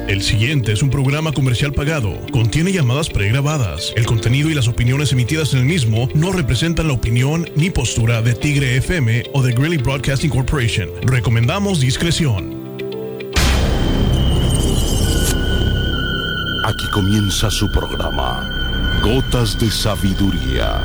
El siguiente es un programa comercial pagado. Contiene llamadas pregrabadas. El contenido y las opiniones emitidas en el mismo no representan la opinión ni postura de Tigre FM o de Greeley Broadcasting Corporation. Recomendamos discreción. Aquí comienza su programa, Gotas de Sabiduría.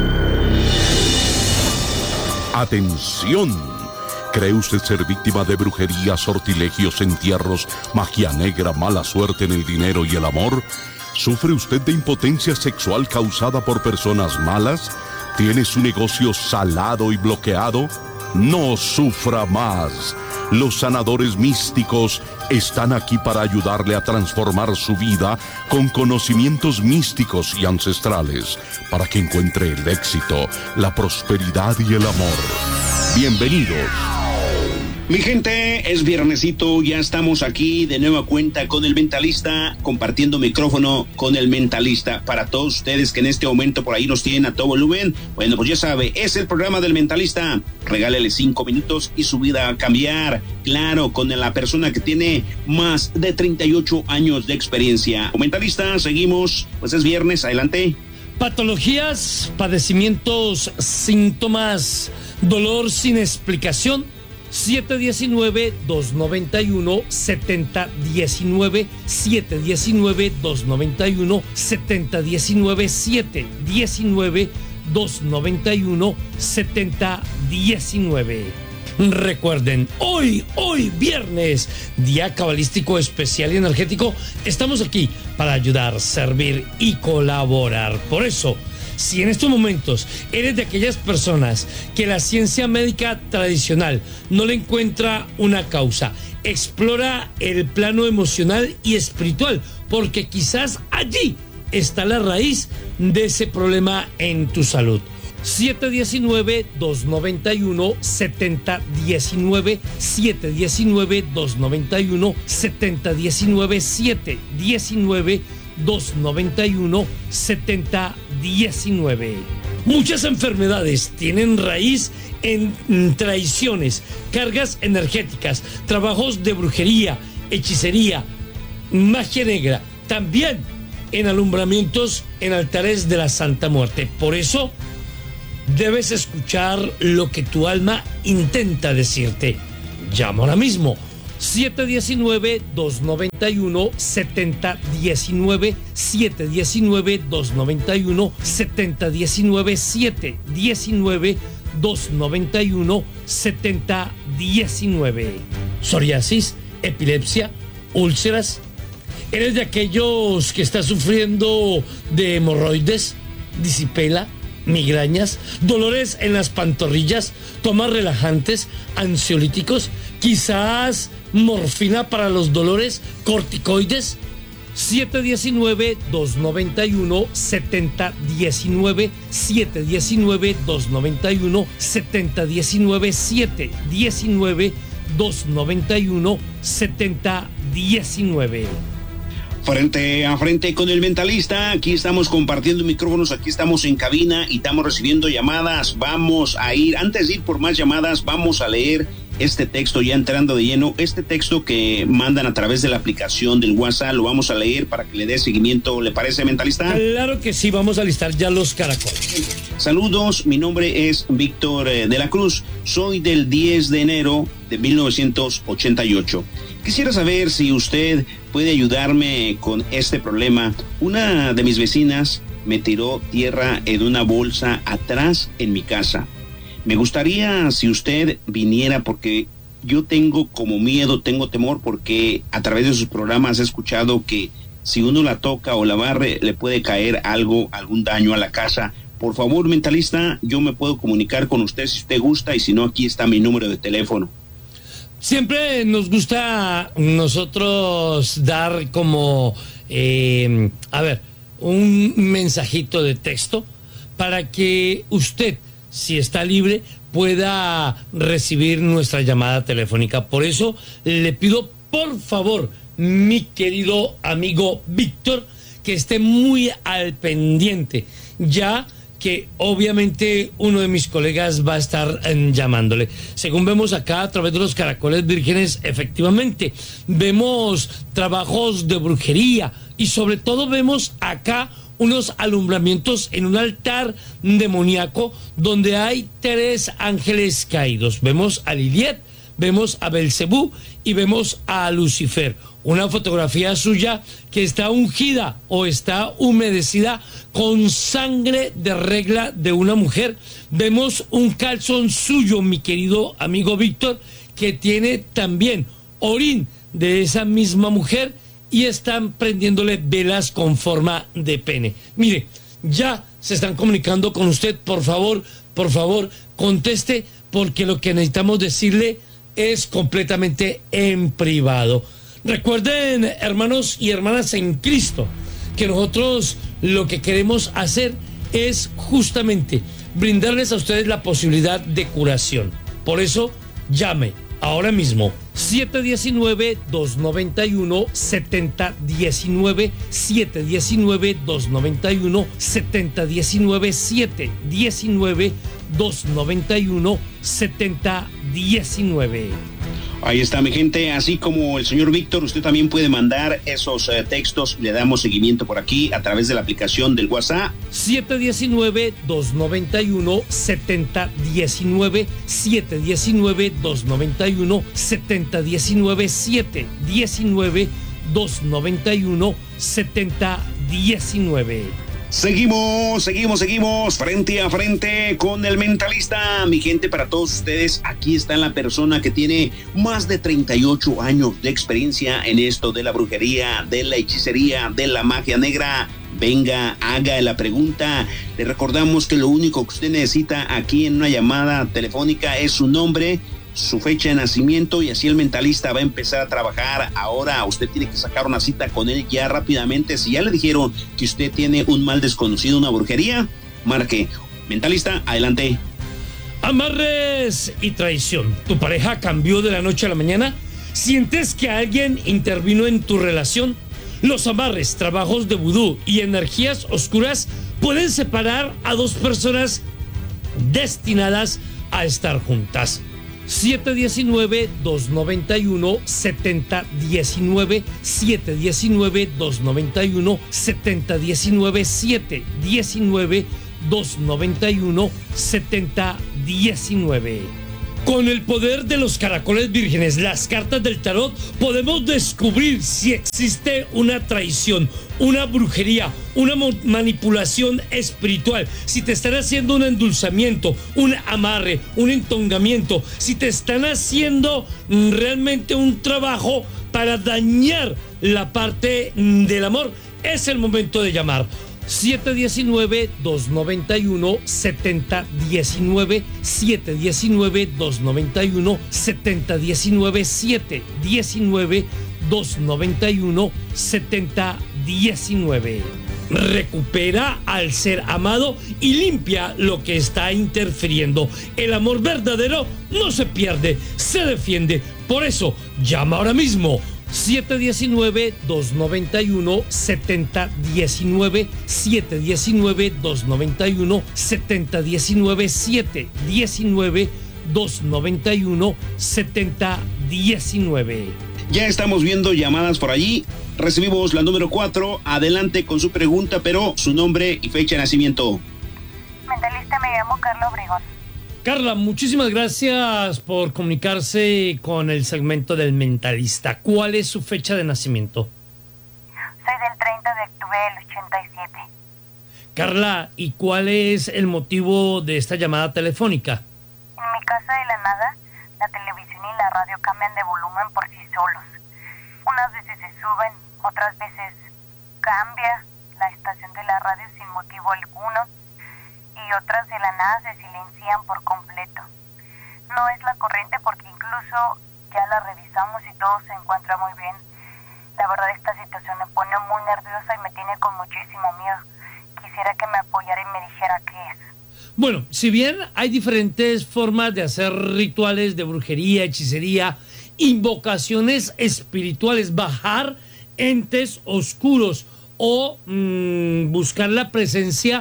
¡Atención! ¿Cree usted ser víctima de brujería, sortilegios, entierros, magia negra, mala suerte en el dinero y el amor? ¿Sufre usted de impotencia sexual causada por personas malas? ¿Tiene su negocio salado y bloqueado? No sufra más. Los sanadores místicos están aquí para ayudarle a transformar su vida con conocimientos místicos y ancestrales, para que encuentre el éxito, la prosperidad y el amor. Bienvenidos. Mi gente, es viernesito, ya estamos aquí de nueva cuenta con el Mentalista, compartiendo micrófono con el Mentalista. Para todos ustedes que en este momento por ahí nos tienen a todo volumen, bueno, pues ya sabe, es el programa del Mentalista. Regálele 5 minutos y su vida va a cambiar. Claro, con la persona que tiene más de 38 años de experiencia. Mentalista, seguimos, pues es viernes, adelante. Patologías, padecimientos, síntomas, dolor sin explicación. 719-291-7019, 719-291-7019, 719-291-7019. Recuerden, hoy viernes, día cabalístico especial y energético, estamos aquí para ayudar, servir y colaborar. Por eso, si en estos momentos eres de aquellas personas que la ciencia médica tradicional no le encuentra una causa, explora el plano emocional y espiritual, porque quizás allí está la raíz de ese problema en tu salud. 719-291-7019, 719-291-7019, 719-291-7019. Muchas enfermedades tienen raíz en traiciones, cargas energéticas, trabajos de brujería, hechicería, magia negra, también en alumbramientos en altares de la Santa Muerte. Por eso debes escuchar lo que tu alma intenta decirte. Llama ahora mismo. 719-291-7019, 719-291-7019, 719-291-7019. Psoriasis, epilepsia, úlceras. ¿Eres de aquellos que está sufriendo de hemorroides, disipela, migrañas, dolores en las pantorrillas, tomas relajantes, ansiolíticos, quizás morfina para los dolores, corticoides? 719-291-7019, 719-291-7019, 719-291-7019. Frente a frente con el Mentalista, aquí estamos compartiendo micrófonos, aquí estamos en cabina y estamos recibiendo llamadas. Vamos a ir, antes de ir por más llamadas, vamos a leer este texto ya entrando de lleno, este texto que mandan a través de la aplicación del WhatsApp, lo vamos a leer para que le dé seguimiento, ¿le parece, Mentalista? Claro que sí, vamos a listar ya los caracoles. Saludos, mi nombre es Víctor de la Cruz, soy del 10 de enero de 1988. Quisiera saber si usted puede ayudarme con este problema. Una de mis vecinas me tiró tierra en una bolsa atrás en mi casa. Me gustaría si usted viniera porque yo tengo como miedo, tengo temor porque a través de sus programas he escuchado que si uno la toca o la barre le puede caer algo, algún daño a la casa. Por favor, Mentalista, yo me puedo comunicar con usted si usted gusta y si no, aquí está mi número de teléfono. Siempre nos gusta nosotros dar como, un mensajito de texto para que usted, si está libre, pueda recibir nuestra llamada telefónica. Por eso le pido, por favor, mi querido amigo Víctor, que esté muy al pendiente, ya que obviamente uno de mis colegas va a estar llamándole. Según vemos acá a través de los caracoles vírgenes, efectivamente, vemos trabajos de brujería y sobre todo vemos acá unos alumbramientos en un altar demoníaco donde hay 3 ángeles caídos. Vemos a Lilith, vemos a Belcebú y vemos a Lucifer. Una fotografía suya que está ungida o está humedecida con sangre de regla de una mujer. Vemos un calzón suyo, mi querido amigo Víctor, que tiene también orín de esa misma mujer y están prendiéndole velas con forma de pene. Mire, ya se están comunicando con usted. Por favor, conteste, porque lo que necesitamos decirle es completamente en privado. Recuerden, hermanos y hermanas en Cristo, que nosotros lo que queremos hacer es justamente brindarles a ustedes la posibilidad de curación. Por eso, llame ahora mismo 719-291-7019, 719-291-7019, 719-291-7019. Ahí está, mi gente. Así como el señor Víctor, usted también puede mandar esos textos y le damos seguimiento por aquí a través de la aplicación del WhatsApp. 719-291-7019, 719-291-7019, 719-291-7019. Seguimos frente a frente con el mentalista. Mi gente, para todos ustedes, aquí está la persona que tiene más de 38 años de experiencia en esto de la brujería, de la hechicería, de la magia negra. Venga, haga la pregunta. Le recordamos que lo único que usted necesita aquí en una llamada telefónica es su nombre, su fecha de nacimiento, y así el mentalista va a empezar a trabajar. Ahora usted tiene que sacar una cita con él ya rápidamente. Si ya le dijeron que usted tiene un mal desconocido, una brujería, marque. Mentalista, adelante. Amarres y traición. ¿Tu pareja cambió de la noche a la mañana? ¿Sientes que alguien intervino en tu relación? Los amarres, trabajos de vudú y energías oscuras pueden separar a 2 personas destinadas a estar juntas. 719-291-7019, 719-291-7019, 719-291-7019. Con el poder de los caracoles vírgenes, las cartas del tarot, podemos descubrir si existe una traición, una brujería, una manipulación espiritual, si te están haciendo un endulzamiento, un amarre, un entongamiento, si te están haciendo realmente un trabajo para dañar la parte del amor. Es el momento de llamar. 719-291-7019, 719-291-7019, 719-291-7019. Recupera al ser amado y limpia lo que está interfiriendo. El amor verdadero no se pierde, se defiende. Por eso, llama ahora mismo. 719-291-7019, 719-291-7019, 719-291-7019. Ya estamos viendo llamadas por allí. Recibimos la número 4. Adelante con su pregunta, pero su nombre y fecha de nacimiento. Mentalista, me llamo Carla Obregón. Carla, muchísimas gracias por comunicarse con el segmento del mentalista. ¿Cuál es su fecha de nacimiento? Soy del 30 de octubre del 87. Carla, ¿y cuál es el motivo de esta llamada telefónica? En mi casa, de la nada, la televisión y la radio cambian de volumen por sí solos. Unas veces se suben, otras veces cambia la estación de la radio sin motivo alguno, y otras de la nada se silencian por completo. No es la corriente, porque incluso ya la revisamos y todo se encuentra muy bien. La verdad, esta situación me pone muy nerviosa y me tiene con muchísimo miedo. Quisiera que me apoyara y me dijera qué es. Bueno, si bien hay diferentes formas de hacer rituales de brujería, hechicería, invocaciones espirituales, bajar entes oscuros o buscar la presencia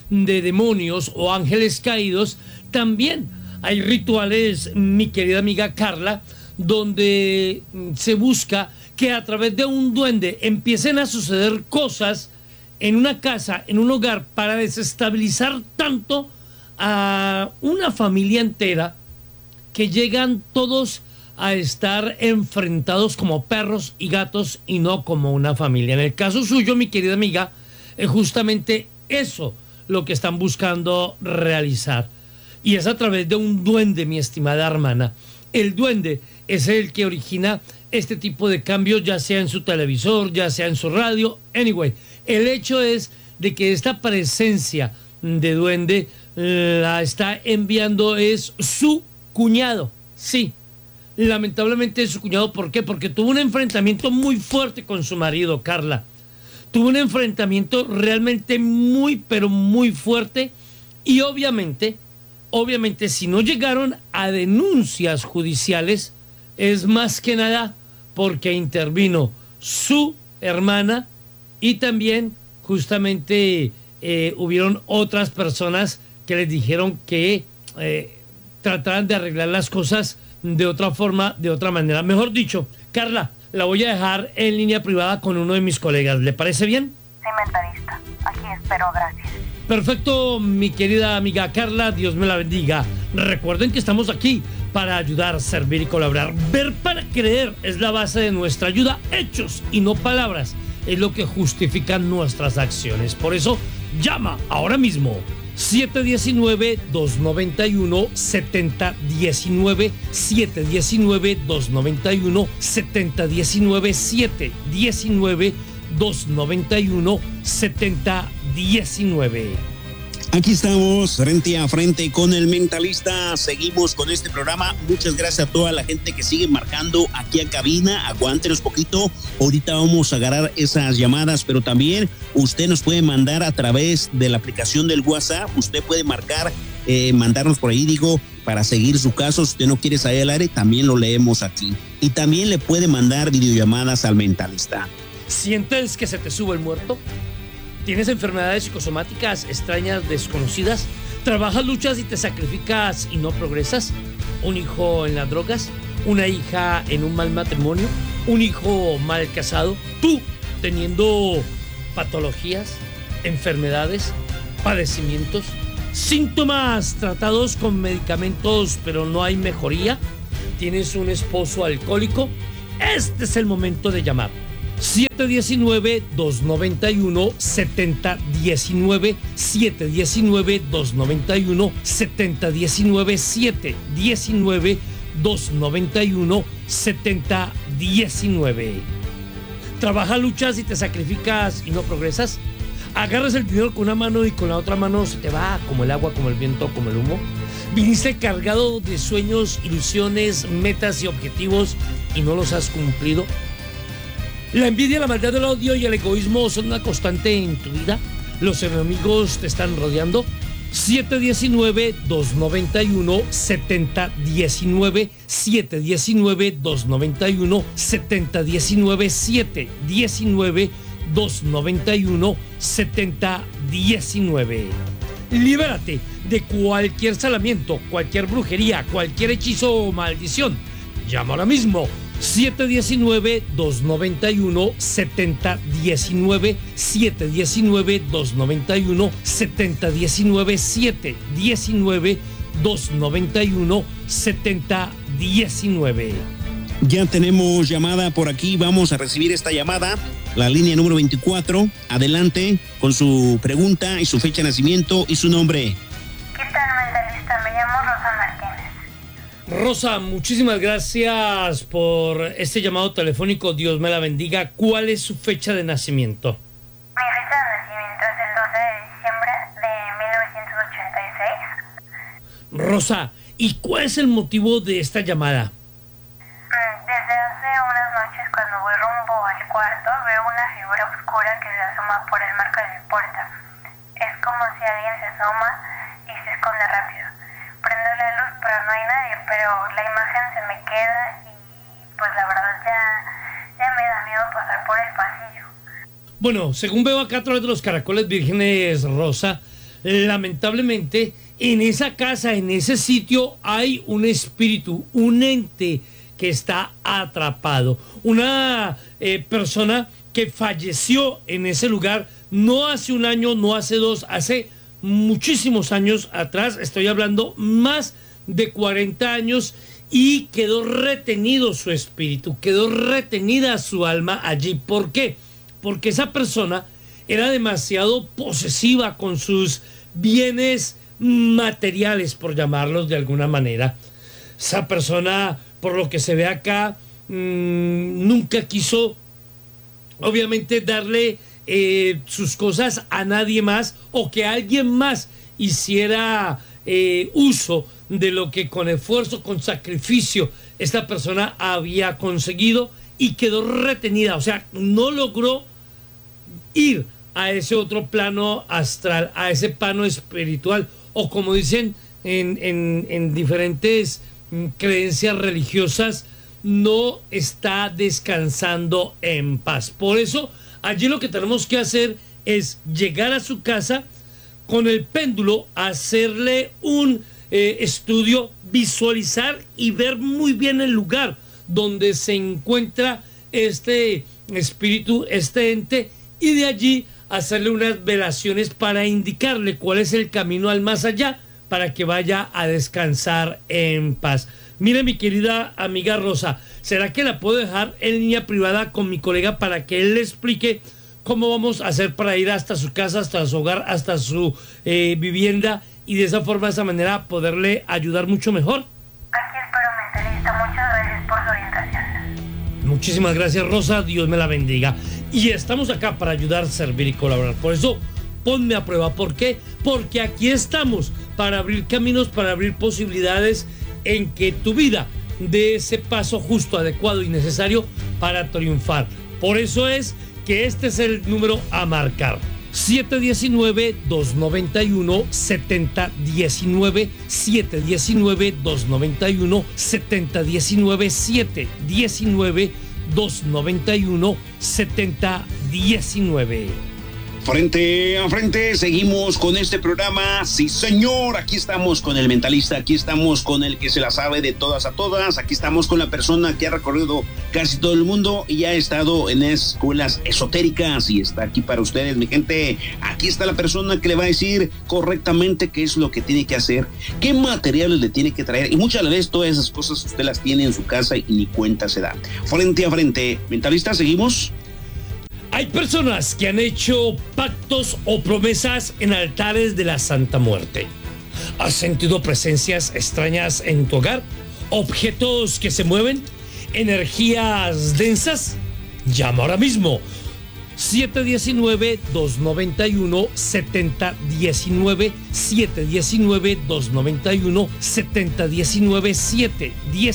de demonios o ángeles caídos, también hay rituales, mi querida amiga Carla, donde se busca que a través de un duende empiecen a suceder cosas en una casa, en un hogar, para desestabilizar tanto a una familia entera que llegan todos a estar enfrentados como perros y gatos y no como una familia. En el caso suyo, mi querida amiga, es justamente eso lo que están buscando realizar. Y es a través de un duende, mi estimada hermana. El duende es el que origina este tipo de cambios, ya sea en su televisor, ya sea en su radio. Anyway, el hecho es de que esta presencia de duende la está enviando es su cuñado. Sí, lamentablemente es su cuñado. ¿Por qué? Porque tuvo un enfrentamiento muy fuerte con su marido, Carla. Tuvo un enfrentamiento realmente muy, pero muy fuerte. Y obviamente, si no llegaron a denuncias judiciales, es más que nada porque intervino su hermana y también justamente hubieron otras personas que les dijeron que trataran de arreglar las cosas de otra forma, de otra manera. Mejor dicho, Carla, la voy a dejar en línea privada con uno de mis colegas. ¿Le parece bien? Sí, mentalista. Aquí espero, gracias. Perfecto, mi querida amiga Carla, Dios me la bendiga. Recuerden que estamos aquí para ayudar, servir y colaborar. Ver para creer es la base de nuestra ayuda. Hechos y no palabras es lo que justifican nuestras acciones. Por eso, llama ahora mismo. 719-291-7019, 719-291-7019, 719-291-7019. Aquí estamos frente a frente con el mentalista. Seguimos con este programa. Muchas gracias a toda la gente que sigue marcando aquí a cabina. Aguántenos poquito. Ahorita vamos a agarrar esas llamadas, pero también usted nos puede mandar a través de la aplicación del WhatsApp. Usted puede marcar, mandarnos por ahí, para seguir su caso. Si usted no quiere salir al aire, también lo leemos aquí. Y también le puede mandar videollamadas al mentalista. ¿Sientes que se te sube el muerto? ¿Tienes enfermedades psicosomáticas extrañas, desconocidas? ¿Trabajas, luchas y te sacrificas y no progresas? ¿Un hijo en las drogas? ¿Una hija en un mal matrimonio? ¿Un hijo mal casado? ¿Tú teniendo patologías, enfermedades, padecimientos, síntomas tratados con medicamentos pero no hay mejoría? ¿Tienes un esposo alcohólico? Este es el momento de llamar. 719-291-7019, 719-291-7019, 719-291-7019. ¿Trabajas, luchas y te sacrificas y no progresas? ¿Agarras el dinero con una mano y con la otra mano se te va como el agua, como el viento, como el humo? ¿Viniste cargado de sueños, ilusiones, metas y objetivos y no los has cumplido? ¿La envidia, la maldad, el odio y el egoísmo son una constante en tu vida? ¿Los enemigos te están rodeando? 719-291-7019, 719-291-7019, 719-291-7019. Libérate de cualquier salamiento, cualquier brujería, cualquier hechizo o maldición. Llama ahora mismo. 719-291-7019, 719-291-7019, 719-291-7019. Ya tenemos llamada por aquí, vamos a recibir esta llamada, la línea número 24. Adelante con su pregunta y su fecha de nacimiento y su nombre. ¿Qué tal, mentalista? Me llamo Rosa Martínez. Rosa, muchísimas gracias por este llamado telefónico. Dios me la bendiga. ¿Cuál es su fecha de nacimiento? Mi fecha de nacimiento es el 12 de diciembre de 1986. Rosa, ¿y cuál es el motivo de esta llamada? Desde hace unas noches, cuando voy rumbo al cuarto, veo una figura oscura que se asoma por el marco de mi puerta. Es como si alguien se asoma y se esconde rápido. Prendo la luz, pero no hay nadie, pero la imagen se me queda y pues la verdad ya me da miedo pasar por el pasillo. Bueno, según veo acá a través de los caracoles vírgenes, Rosa, lamentablemente en esa casa, en ese sitio, hay un espíritu, un ente que está atrapado. Una persona que falleció en ese lugar, no hace un año, no hace dos, hace muchísimos años atrás, estoy hablando más de 40 años, y quedó retenido su espíritu, quedó retenida su alma allí. ¿Por qué? Porque esa persona era demasiado posesiva con sus bienes materiales, por llamarlos de alguna manera. Esa persona, por lo que se ve acá, nunca quiso, obviamente, darle sus cosas a nadie más, o que alguien más hiciera uso de lo que con esfuerzo, con sacrificio, esta persona había conseguido, y quedó retenida. O sea, no logró ir a ese otro plano astral, a ese plano espiritual, o como dicen en diferentes creencias religiosas, no está descansando en paz. Por eso, allí lo que tenemos que hacer es llegar a su casa con el péndulo, hacerle un estudio, visualizar y ver muy bien el lugar donde se encuentra este espíritu, este ente, y de allí hacerle unas velaciones para indicarle cuál es el camino al más allá, para que vaya a descansar en paz. Mire, mi querida amiga Rosa, ¿será que la puedo dejar en línea privada con mi colega para que él le explique cómo vamos a hacer para ir hasta su casa, hasta su hogar, hasta su vivienda, y de esa forma, de esa manera, poderle ayudar mucho mejor? Aquí espero, mentalista. Muchas gracias por su orientación. Muchísimas gracias, Rosa. Dios me la bendiga. Y estamos acá para ayudar, servir y colaborar. Por eso, ponme a prueba. ¿Por qué? Porque aquí estamos para abrir caminos, para abrir posibilidades en que tu vida dé ese paso justo, adecuado y necesario para triunfar. Por eso es que este es el número a marcar: 719-291-7019, 719-291-7019, 719-291-7019. Frente a frente, seguimos con este programa. Sí, señor, aquí estamos con el mentalista, aquí estamos con el que se la sabe de todas a todas, aquí estamos con la persona que ha recorrido casi todo el mundo y ha estado en escuelas esotéricas y está aquí para ustedes, mi gente. Aquí está la persona que le va a decir correctamente qué es lo que tiene que hacer, qué materiales le tiene que traer, y muchas veces todas esas cosas usted las tiene en su casa y ni cuenta se da. Frente a frente, mentalista, seguimos. Hay personas que han hecho pactos o promesas en altares de la Santa Muerte. ¿Has sentido presencias extrañas en tu hogar? ¿Objetos que se mueven? ¿Energías densas? Llama ahora mismo. 719-291-7019, 719-291-7019,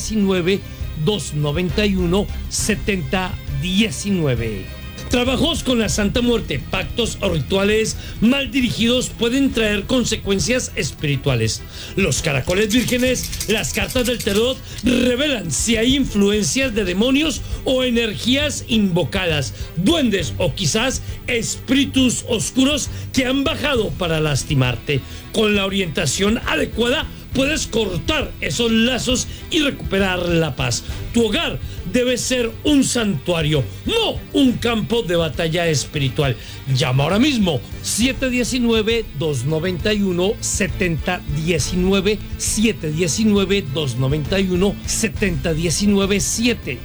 719-291-7019. Trabajos con la Santa Muerte, pactos o rituales mal dirigidos pueden traer consecuencias espirituales. Los caracoles vírgenes, las cartas del tarot, revelan si hay influencias de demonios o energías invocadas, duendes o quizás espíritus oscuros que han bajado para lastimarte. Con la orientación adecuada, puedes cortar esos lazos y recuperar la paz. Tu hogar debe ser un santuario, no un campo de batalla espiritual. Llama ahora mismo 719-291-7019, 719-291-7019,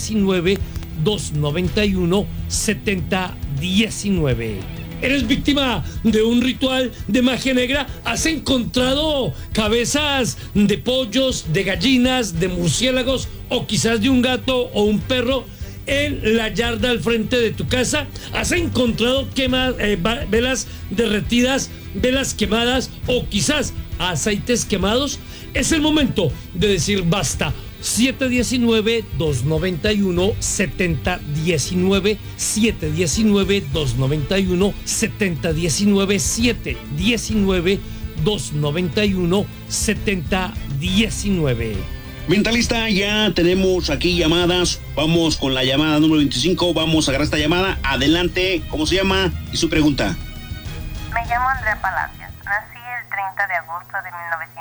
719-291-7019. ¿Eres víctima de un ritual de magia negra? ¿Has encontrado cabezas de pollos, de gallinas, de murciélagos o quizás de un gato o un perro en la yarda al frente de tu casa? ¿Has encontrado velas derretidas, velas quemadas o quizás aceites quemados? Es el momento de decir basta. 719-291-7019, 719-291-7019, 719-291-7019. Mentalista, ya tenemos aquí llamadas. Vamos con la llamada número 25. Vamos a agarrar esta llamada. Adelante, ¿cómo se llama? Y su pregunta. Me llamo Andrea Palacios. Nací 30 de agosto de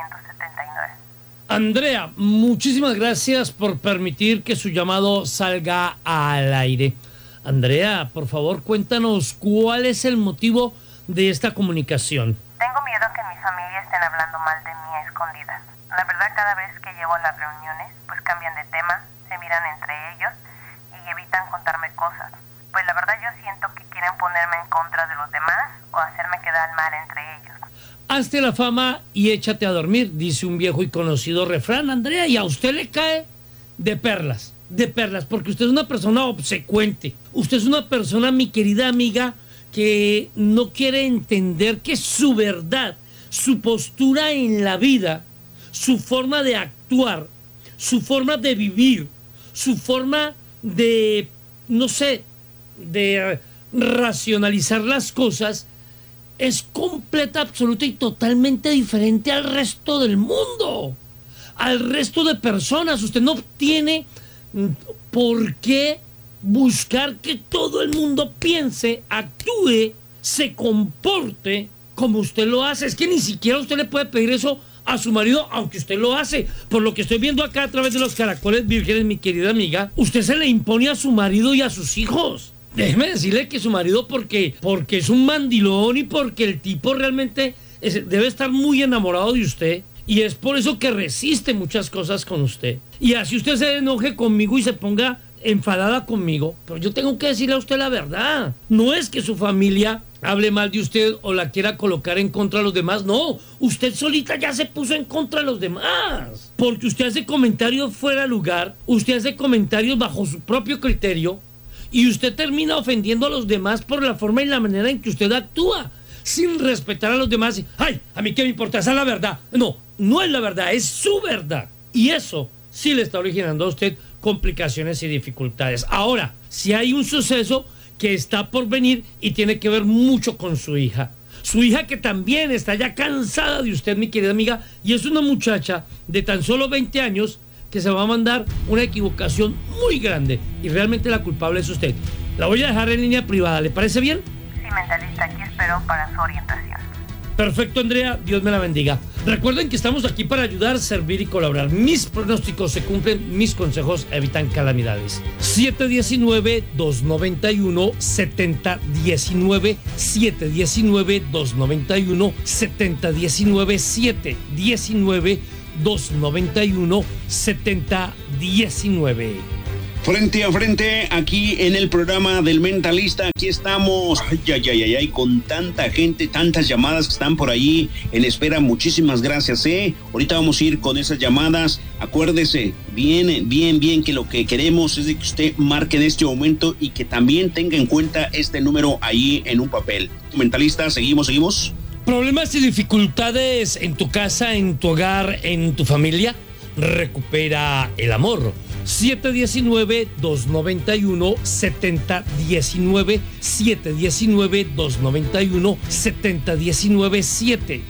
1979. Andrea, muchísimas gracias por permitir que su llamado salga al aire. Andrea, por favor, cuéntanos cuál es el motivo de esta comunicación. Tengo miedo que mi familia estén hablando mal de mí a escondidas. La verdad, cada vez que llevo a las reuniones, pues cambian de tema, se miran entre ellos y evitan contarme cosas. Pues la verdad yo siento que quieren ponerme en contra de los demás o hacerme quedar mal entre ellos. Hazte la fama y échate a dormir, dice un viejo y conocido refrán, Andrea, y a usted le cae de perlas, porque usted es una persona obsecuente. Usted es una persona, mi querida amiga, que no quiere entender que su verdad, su postura en la vida, su forma de actuar, su forma de vivir, su forma de, no sé, de racionalizar las cosas, es completa, absoluta y totalmente diferente al resto del mundo, al resto de personas. Usted no tiene por qué buscar que todo el mundo piense, actúe, se comporte como usted lo hace. Es que ni siquiera usted le puede pedir eso a su marido, aunque usted lo hace. Por lo que estoy viendo acá a través de los caracoles vírgenes, mi querida amiga, usted se le impone a su marido y a sus hijos. Déjeme decirle que su marido, porque es un mandilón y porque el tipo realmente debe estar muy enamorado de usted, y es por eso que resiste muchas cosas con usted. Y así usted se enoje conmigo y se ponga enfadada conmigo, pero yo tengo que decirle a usted la verdad. No es que su familia hable mal de usted o la quiera colocar en contra de los demás. No, usted solita ya se puso en contra de los demás, porque usted hace comentarios fuera de lugar, usted hace comentarios bajo su propio criterio, y usted termina ofendiendo a los demás por la forma y la manera en que usted actúa, sin respetar a los demás. ¡Ay! ¿A mí qué me importa? Esa es la verdad. No, no es la verdad, es su verdad. Y eso sí le está originando a usted complicaciones y dificultades. Ahora, si hay un suceso que está por venir y tiene que ver mucho con su hija. Su hija, que también está ya cansada de usted, mi querida amiga, y es una muchacha de tan solo 20 años que se va a mandar una equivocación muy grande, y realmente la culpable es usted. La voy a dejar en línea privada, ¿le parece bien? Sí, mentalista, aquí espero para su orientación. Perfecto, Andrea, Dios me la bendiga. Recuerden que estamos aquí para ayudar, servir y colaborar. Mis pronósticos se cumplen, mis consejos evitan calamidades. 719-291-7019, 719-291-7019, 719-291-7019. Frente a frente, aquí en el programa del Mentalista, aquí estamos, ay, con tanta gente, tantas llamadas que están por ahí en espera. Muchísimas gracias, ahorita vamos a ir con esas llamadas. Acuérdese, bien, que lo que queremos es de que usted marque en este momento y que también tenga en cuenta este número ahí en un papel. Mentalista, seguimos. ¿Problemas y dificultades en tu casa, en tu hogar, en tu familia? Recupera el amor. 719-291-7019, 719-291-7019,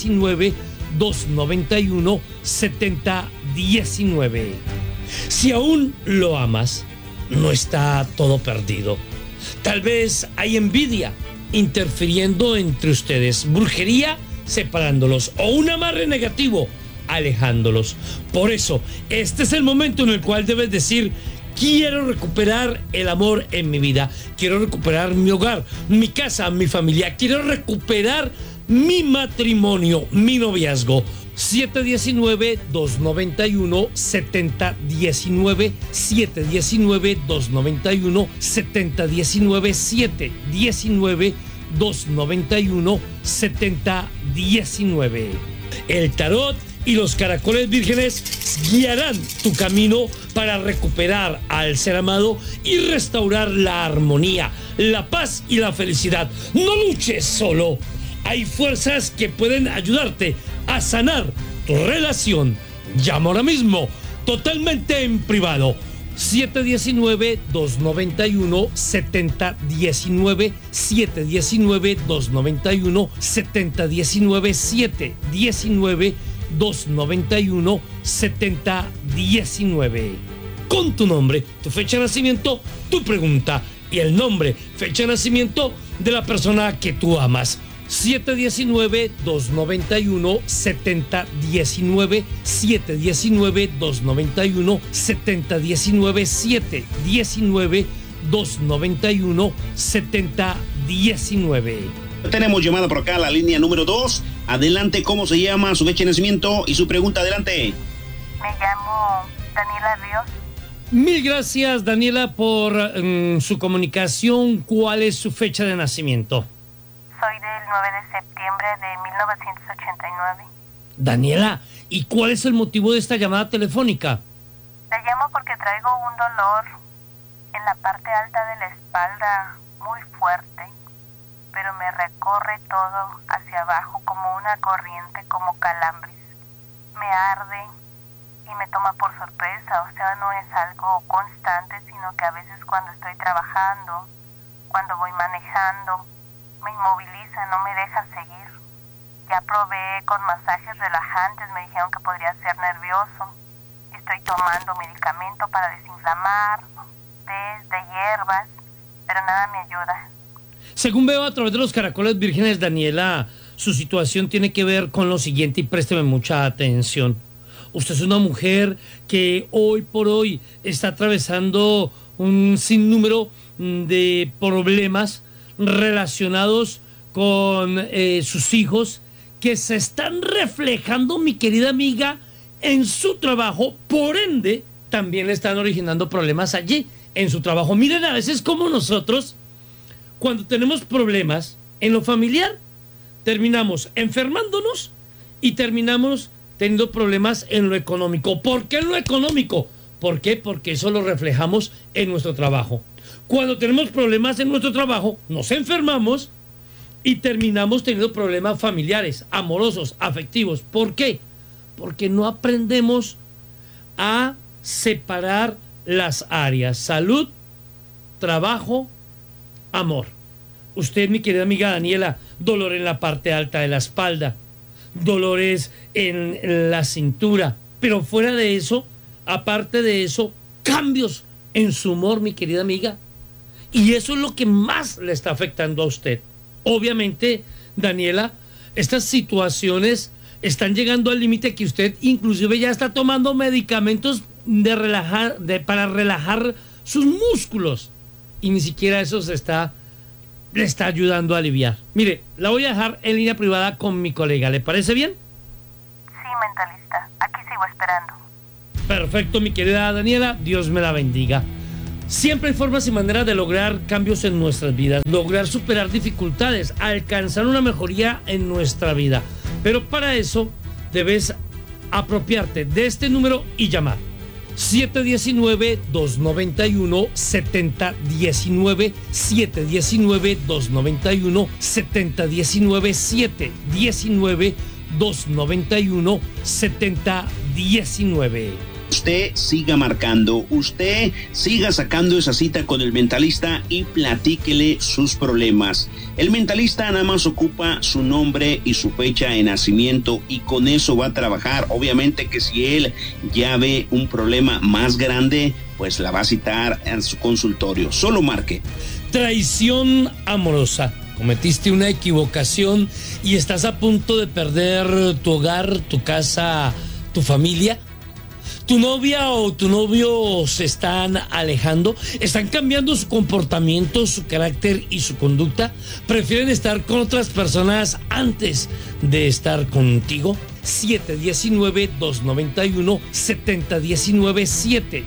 719-291-7019. Si aún lo amas, no está todo perdido. Tal vez hay envidia interfiriendo entre ustedes, brujería separándolos, o un amarre negativo alejándolos. Por eso, este es el momento en el cual debes decir: quiero recuperar el amor en mi vida, quiero recuperar mi hogar, mi casa, mi familia, quiero recuperar mi matrimonio, mi noviazgo. 719-291-7019, 719-291-7019, 719-291-7019. El tarot y los caracoles vírgenes guiarán tu camino para recuperar al ser amado y restaurar la armonía, la paz y la felicidad. No luches solo. Hay fuerzas que pueden ayudarte a sanar tu relación. Llama ahora mismo, totalmente en privado. 719-291-7019, 719-291-7019, 719-291-7019. Con tu nombre, tu fecha de nacimiento, tu pregunta y el nombre, fecha de nacimiento de la persona que tú amas. 719-291-7019, 719-291-7019, 719-291-7019. Tenemos llamada por acá, la línea número 2. Adelante, ¿cómo se llama, su fecha de nacimiento y su pregunta? Adelante. Me llamo Daniela Ríos. Mil gracias, Daniela, por su comunicación. ¿Cuál es su fecha de nacimiento? Soy del 9 de septiembre de 1989. Daniela, ¿y cuál es el motivo de esta llamada telefónica? La llamo porque traigo un dolor en la parte alta de la espalda muy fuerte, pero me recorre todo hacia abajo como una corriente, como calambres. Me arde y me toma por sorpresa, o sea, no es algo constante, sino que a veces cuando estoy trabajando, cuando voy manejando, me inmoviliza, no me deja seguir. Ya probé con masajes relajantes, me dijeron que podría ser nervioso. Estoy tomando medicamento para desinflamar, tés de hierbas, pero nada me ayuda. Según veo a través de los caracoles vírgenes, Daniela, su situación tiene que ver con lo siguiente y présteme mucha atención. Usted es una mujer que hoy por hoy está atravesando un sinnúmero de problemas relacionados con sus hijos que se están reflejando, mi querida amiga, en su trabajo. Por ende, también le están originando problemas allí, en su trabajo. Miren, a veces como nosotros, cuando tenemos problemas en lo familiar, terminamos enfermándonos y terminamos teniendo problemas en lo económico. ¿Por qué en lo económico? ¿Por qué? Porque eso lo reflejamos en nuestro trabajo. Cuando tenemos problemas en nuestro trabajo, nos enfermamos y terminamos teniendo problemas familiares, amorosos, afectivos. ¿Por qué? Porque no aprendemos a separar las áreas: salud, trabajo, amor. Usted, mi querida amiga Daniela, dolor en la parte alta de la espalda, dolores en la cintura, pero fuera de eso, aparte de eso, cambios en su humor, mi querida amiga, y eso es lo que más le está afectando a usted. Obviamente, Daniela, estas situaciones están llegando al límite que usted inclusive ya está tomando medicamentos para relajar sus músculos, y ni siquiera eso le está ayudando a aliviar. Mire, la voy a dejar en línea privada con mi colega, ¿le parece bien? Sí, mentalista, aquí sigo esperando. Perfecto, mi querida Daniela, Dios me la bendiga. Siempre hay formas y maneras de lograr cambios en nuestras vidas, lograr superar dificultades, alcanzar una mejoría en nuestra vida. Pero para eso debes apropiarte de este número y llamar. 719-291-7019, 719-291-7019, 719-291-7019. Usted siga marcando, usted siga sacando esa cita con el mentalista y platíquele sus problemas. El mentalista nada más ocupa su nombre y su fecha de nacimiento y con eso va a trabajar. Obviamente que si él ya ve un problema más grande, pues la va a citar en su consultorio. Solo marque. Traición amorosa. Cometiste una equivocación y estás a punto de perder tu hogar, tu casa, tu familia. Tu novia o tu novio se están alejando, están cambiando su comportamiento, su carácter y su conducta, prefieren estar con otras personas antes de estar contigo. 719-291-7019,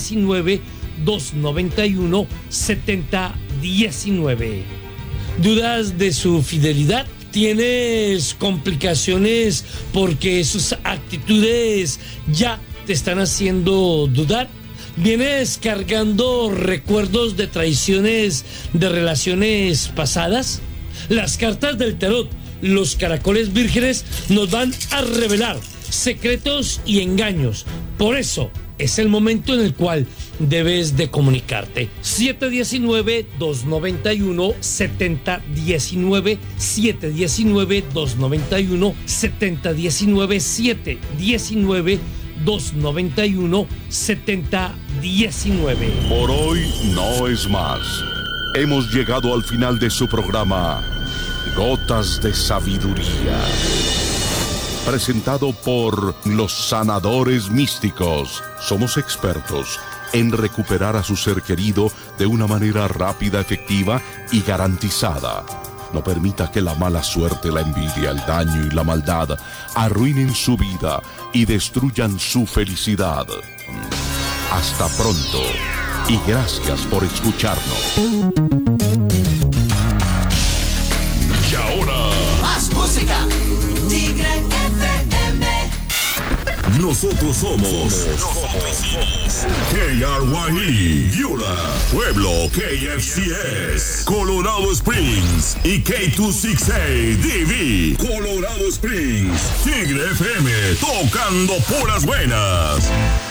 719-291-7019. ¿Dudas de su fidelidad? ¿Tienes complicaciones porque sus actitudes ya te están haciendo dudar? ¿Vienes cargando recuerdos de traiciones de relaciones pasadas? Las cartas del tarot, los caracoles vírgenes, nos van a revelar secretos y engaños. Por eso es el momento en el cual debes de comunicarte. 719-291-7019, 719-291-7019, 719-291-7019. Por hoy no es más. Hemos llegado al final de su programa Gotas de Sabiduría. Presentado por los sanadores místicos. Somos expertos en recuperar a su ser querido de una manera rápida, efectiva y garantizada. No permita que la mala suerte, la envidia, el daño y la maldad arruinen su vida y destruyan su felicidad. Hasta pronto y gracias por escucharnos. Y ahora, más música. Tigre FM. Nosotros somos KRYE, Piura, Pueblo, KFCS, Colorado Springs y K268DV, Colorado Springs. Tigre FM, tocando puras buenas.